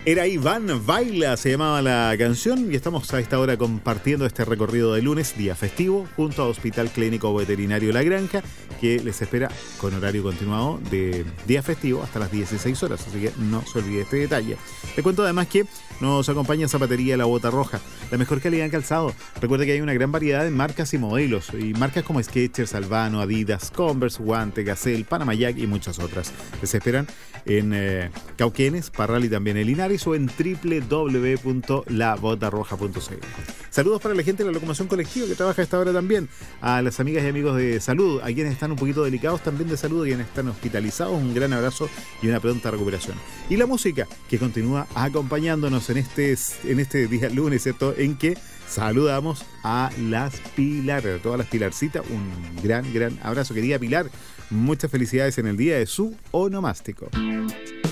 Era Iván Baila, se llamaba la canción, y estamos a esta hora compartiendo este recorrido de lunes, día festivo, junto a Hospital Clínico Veterinario La Granja, que les espera con horario continuado de día festivo hasta las 16 horas, así que no se olvide este detalle. Te cuento además que nos acompaña Zapatería La Bota Roja, la mejor calidad en calzado. Recuerda que hay una gran variedad de marcas y modelos, y marcas como Skechers, Albano, Adidas, Converse, Guante, Gazelle, Panama Jack y muchas otras. Les esperan en Cauquenes, Parral y también en Linares, o en www.labotarroja.cl. Saludos para la gente de la locomoción colectiva que trabaja a esta hora también, a las amigas y amigos de salud, a quienes están un poquito delicados también de salud y quienes están hospitalizados, un gran abrazo y una pronta recuperación. Y la música que continúa acompañándonos en este día lunes, ¿cierto?, en que saludamos a las Pilar, a todas las Pilarcitas, un gran abrazo, querida Pilar, muchas felicidades en el día de su onomástico.